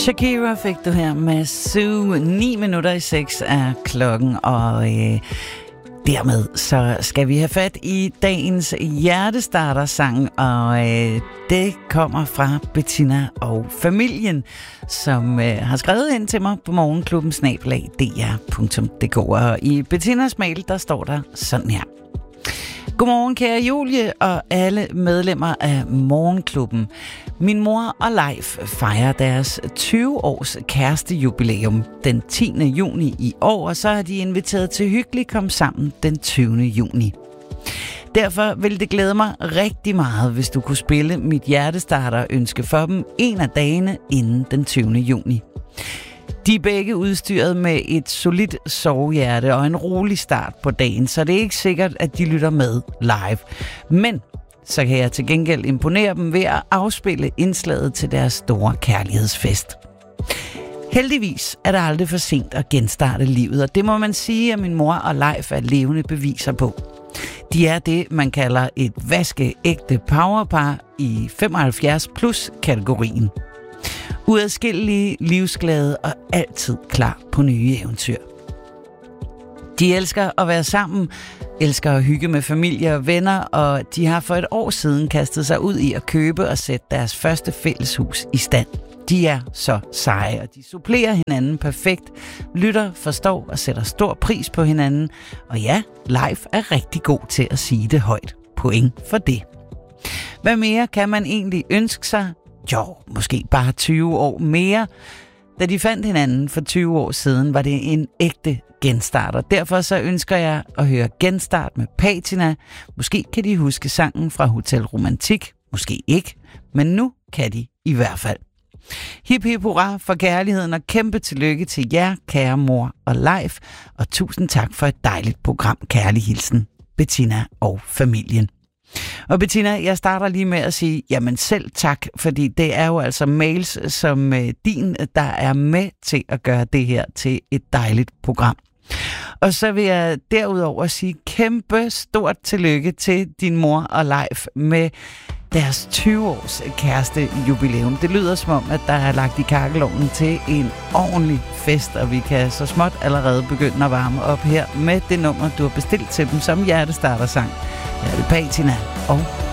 Shakira fik du her med Sue. 9:06 er klokken, og dermed så skal vi have fat i dagens hjertestarter-sang, og det kommer fra Bettina og familien, som har skrevet ind til mig på morgenklubben@dr.dk, og i Bettinas mail, der står der sådan her. Godmorgen, kære Julie og alle medlemmer af Morgenklubben. Min mor og Leif fejrer deres 20-års kærestejubilæum den 10. juni i år, og så har de inviteret til hyggelig kom sammen den 20. juni. Derfor vil det glæde mig rigtig meget, hvis du kunne spille mit hjertestarter-ønske for dem en af dagene inden den 20. juni. De er begge udstyret med et solidt sovehjerte og en rolig start på dagen, så det er ikke sikkert, at de lytter med live. Men så kan jeg til gengæld imponere dem ved at afspille indslaget til deres store kærlighedsfest. Heldigvis er det aldrig for sent at genstarte livet, og det må man sige, at min mor og Leif er levende beviser på. De er det, man kalder et vaskeægte powerpar i 75+-kategorien. Uadskillelige, livsglade og altid klar på nye eventyr. De elsker at være sammen, elsker at hygge med familie og venner, og de har for et år siden kastet sig ud i at købe og sætte deres første fælleshus i stand. De er så seje, og de supplerer hinanden perfekt, lytter, forstår og sætter stor pris på hinanden. Og ja, Leif er rigtig god til at sige det højt. Point for det. Hvad mere kan man egentlig ønske sig? Jo, måske bare 20 år mere. Da de fandt hinanden for 20 år siden, var det en ægte genstart. Og derfor så ønsker jeg at høre Genstart med Patina. Måske kan de huske sangen fra Hotel Romantik. Måske ikke. Men nu kan de i hvert fald. Hip hip hurra for kærligheden, og kæmpe tillykke til jer, kære mor og Leif. Og tusind tak for et dejligt program. Kærlig hilsen, Bettina og familien. Og Bettina, jeg starter lige med at sige, jamen selv tak, fordi det er jo altså mails som din, der er med til at gøre det her til et dejligt program. Og så vil jeg derudover sige kæmpe stort tillykke til din mor og Leif med deres 20-års kærestejubilæum. Det lyder som om, at der er lagt i kakkelovnen til en ordentlig fest, og vi kan så småt allerede begynde at varme op her med det nummer, du har bestilt til dem som hjertestartersang. Her er det Patina og